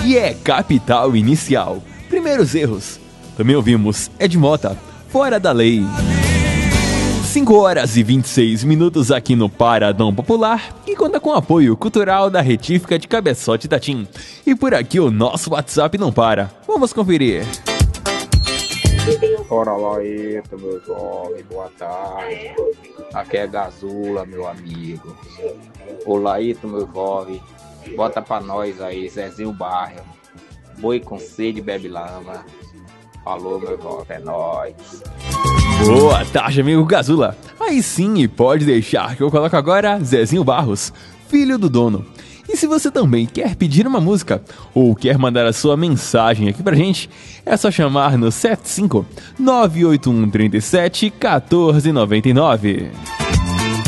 e é Capital Inicial. Primeiros erros. Também ouvimos Ed Mota, Fora da Lei. 5 horas e 26 minutos aqui no Paradão Popular, que conta com o apoio cultural da Retífica de Cabeçote da TIM. E por aqui o nosso WhatsApp não para. Vamos conferir. Ora Laíto, meu jovem, boa tarde. Aqui é Gazula, meu amigo. Ô Laíto, meu jovem, bota pra nós aí, Zezinho Bairro. Boi com sede, bebe lama. Falou, meu jovem, é nóis. Boa tarde, amigo Gazula. Aí sim, e pode deixar que eu coloco agora Zezinho Barros, filho do dono. E se você também quer pedir uma música ou quer mandar a sua mensagem aqui pra gente, é só chamar no 75 981 37 1499.